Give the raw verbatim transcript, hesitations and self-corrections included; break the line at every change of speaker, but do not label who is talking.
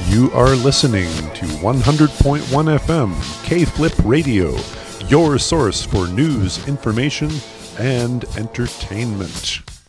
You are listening to one hundred point one F M K-Flip Radio, your source for news, information, and entertainment.